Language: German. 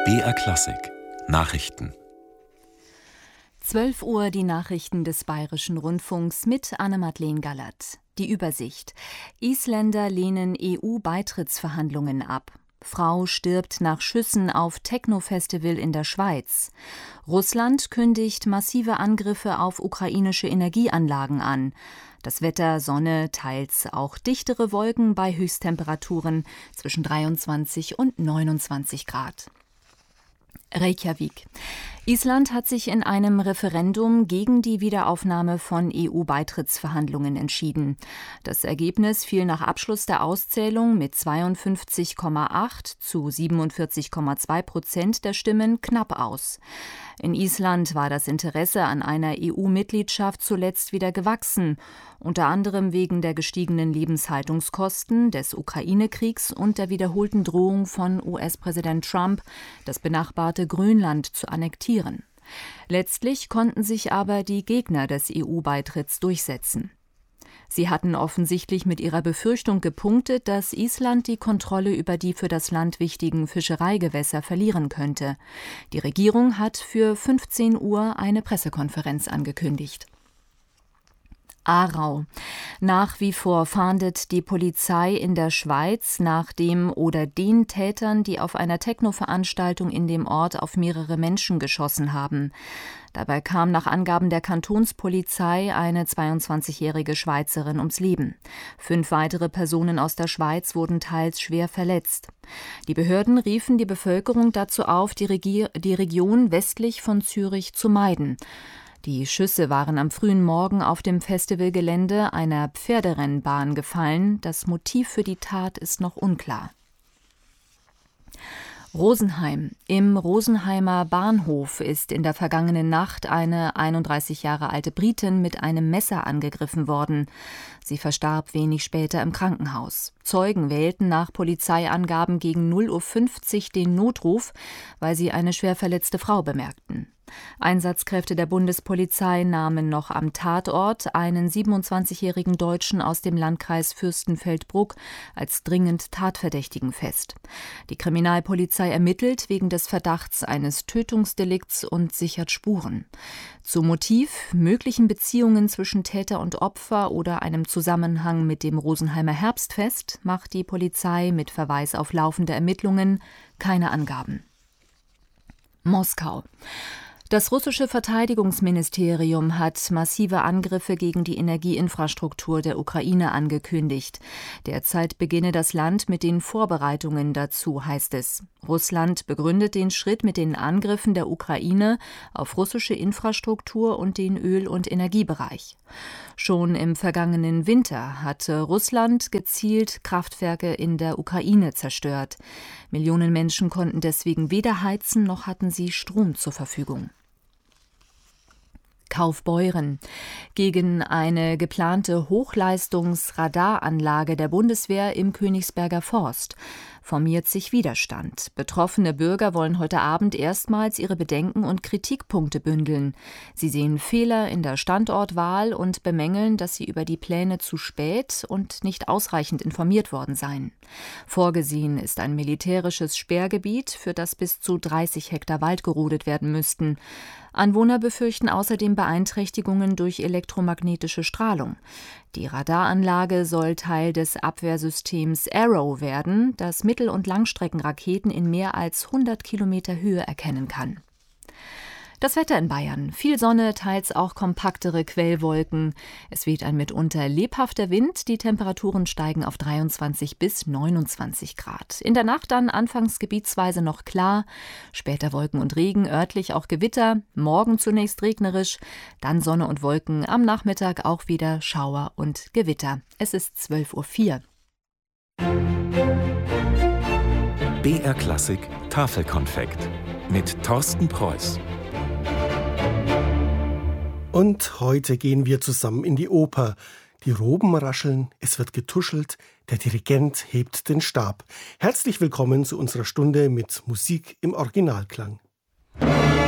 BR Klassik Nachrichten. 12 Uhr die Nachrichten des Bayerischen Rundfunks mit Anne-Madeleine Gallert. Die Übersicht. Isländer lehnen EU-Beitrittsverhandlungen ab. Frau stirbt nach Schüssen auf Techno-Festival in der Schweiz. Russland kündigt massive Angriffe auf ukrainische Energieanlagen an. Das Wetter, Sonne, teils auch dichtere Wolken bei Höchsttemperaturen zwischen 23 und 29 Grad. Reykjavik. Island hat sich in einem Referendum gegen die Wiederaufnahme von EU-Beitrittsverhandlungen entschieden. Das Ergebnis fiel nach Abschluss der Auszählung mit 52,8 zu 47,2% der Stimmen knapp aus. In Island war das Interesse an einer EU-Mitgliedschaft zuletzt wieder gewachsen, unter anderem wegen der gestiegenen Lebenshaltungskosten, des Ukraine-Kriegs und der wiederholten Drohung von US-Präsident Trump, das benachbarte Grönland zu annektieren. Letztlich konnten sich aber die Gegner des EU-Beitritts durchsetzen. Sie hatten offensichtlich mit ihrer Befürchtung gepunktet, dass Island die Kontrolle über die für das Land wichtigen Fischereigewässer verlieren könnte. Die Regierung hat für 15 Uhr eine Pressekonferenz angekündigt. Aarau. Nach wie vor fahndet die Polizei in der Schweiz nach dem oder den Tätern, die auf einer Techno-Veranstaltung in dem Ort auf mehrere Menschen geschossen haben. Dabei kam nach Angaben der Kantonspolizei eine 22-jährige Schweizerin ums Leben. 5 weitere Personen aus der Schweiz wurden teils schwer verletzt. Die Behörden riefen die Bevölkerung dazu auf, die Region westlich von Zürich zu meiden. Die Schüsse waren am frühen Morgen auf dem Festivalgelände einer Pferderennbahn gefallen. Das Motiv für die Tat ist noch unklar. Rosenheim. Im Rosenheimer Bahnhof ist in der vergangenen Nacht eine 31 Jahre alte Britin mit einem Messer angegriffen worden. Sie verstarb wenig später im Krankenhaus. Zeugen wählten nach Polizeiangaben gegen 0:50 Uhr den Notruf, weil sie eine schwer verletzte Frau bemerkten. Einsatzkräfte der Bundespolizei nahmen noch am Tatort einen 27-jährigen Deutschen aus dem Landkreis Fürstenfeldbruck als dringend Tatverdächtigen fest. Die Kriminalpolizei ermittelt wegen des Verdachts eines Tötungsdelikts und sichert Spuren. Zu Motiv, möglichen Beziehungen zwischen Täter und Opfer oder einem Zusammenhang mit dem Rosenheimer Herbstfest macht die Polizei mit Verweis auf laufende Ermittlungen keine Angaben. Moskau. Das russische Verteidigungsministerium hat massive Angriffe gegen die Energieinfrastruktur der Ukraine angekündigt. Derzeit beginne das Land mit den Vorbereitungen dazu, heißt es. Russland begründet den Schritt mit den Angriffen der Ukraine auf russische Infrastruktur und den Öl- und Energiebereich. Schon im vergangenen Winter hatte Russland gezielt Kraftwerke in der Ukraine zerstört. Millionen Menschen konnten deswegen weder heizen noch hatten sie Strom zur Verfügung. Kaufbeuren. Gegen eine geplante Hochleistungsradaranlage der Bundeswehr im Königsberger Forst formiert sich Widerstand. Betroffene Bürger wollen heute Abend erstmals ihre Bedenken und Kritikpunkte bündeln. Sie sehen Fehler in der Standortwahl und bemängeln, dass sie über die Pläne zu spät und nicht ausreichend informiert worden seien. Vorgesehen ist ein militärisches Sperrgebiet, für das bis zu 30 Hektar Wald gerodet werden müssten. Anwohner befürchten außerdem Beeinträchtigungen durch elektromagnetische Strahlung. Die Radaranlage soll Teil des Abwehrsystems Arrow werden, das Mittel- und Langstreckenraketen in mehr als 100 Kilometer Höhe erkennen kann. Das Wetter in Bayern. Viel Sonne, teils auch kompaktere Quellwolken. Es weht ein mitunter lebhafter Wind. Die Temperaturen steigen auf 23 bis 29 Grad. In der Nacht dann anfangs gebietsweise noch klar. Später Wolken und Regen, örtlich auch Gewitter. Morgen zunächst regnerisch, dann Sonne und Wolken. Am Nachmittag auch wieder Schauer und Gewitter. Es ist 12:04 Uhr. BR Klassik Tafelkonfekt mit Thorsten Preuß. Und heute gehen wir zusammen in die Oper. Die Roben rascheln, es wird getuschelt, der Dirigent hebt den Stab. Herzlich willkommen zu unserer Stunde mit Musik im Originalklang.